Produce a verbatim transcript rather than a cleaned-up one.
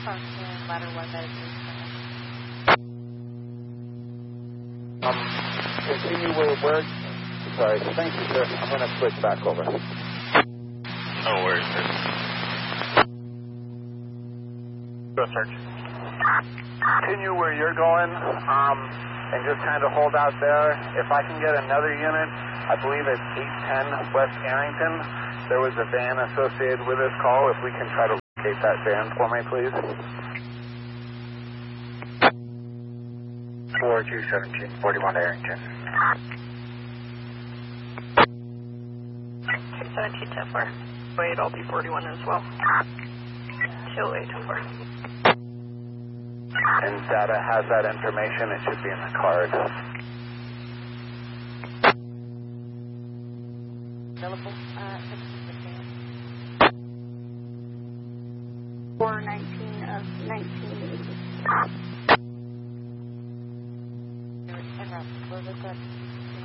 function, ladder one medication. Um, continue where, where, sorry, thank you, sir. I'm going to switch back over. No worries, sir. Go, Sergeant. Continue where you're going, um, and just kind of hold out there. If I can get another unit, I believe it's eight ten West Arrington. There was a van associated with this call. If we can try to locate that van for me, please. four two seventeen forty-one Arrington. two seventeen ten four. Wait, I'll be forty-one as well. two eight ten four. And data has that information. It should be in the card. Available, uh, four nineteen of nineteen eighty. en route. What was that?